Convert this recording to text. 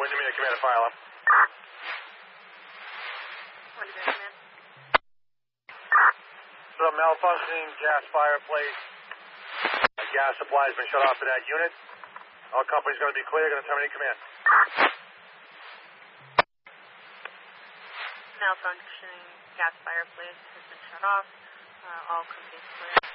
Windermere Command to fire alarm. Windermere Command. So malfunctioning gas fireplace. Gas supply has been shut off to that unit. All company's going to be clear. Going to terminate command. Malfunctioning gas fireplace has been shut off. All companies clear.